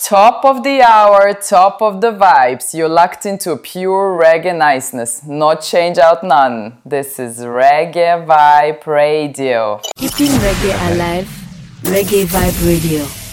Top of the hour, top of the vibes. You're locked into pure reggae niceness. No change out none. This is Reggae Vibe Radio. Keeping reggae alive, Reggae Vibe Radio.